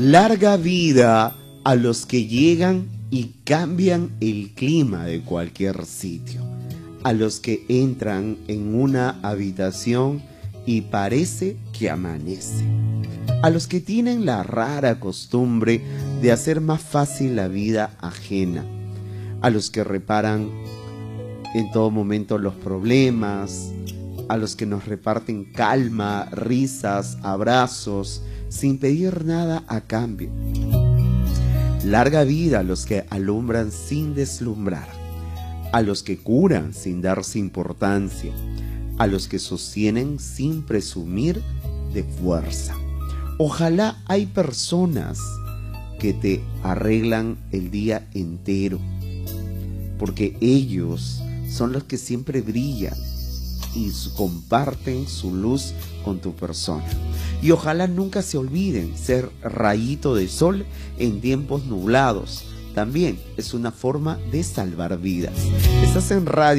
Larga vida a los que llegan y cambian el clima de cualquier sitio, a los que entran en una habitación y parece que amanece, a los que tienen la rara costumbre de hacer más fácil la vida ajena, a los que reparan en todo momento los problemas, a los que nos reparten calma, risas, abrazos, sin pedir nada a cambio. Larga vida a los que alumbran sin deslumbrar, a los que curan sin darse importancia, a los que sostienen sin presumir de fuerza. Ojalá hay personas que te arreglan el día entero, porque ellos son los que siempre brillan y comparten su luz con tu persona. Y ojalá nunca se olviden ser rayito de sol en tiempos nublados. También es una forma de salvar vidas. Estás en radio.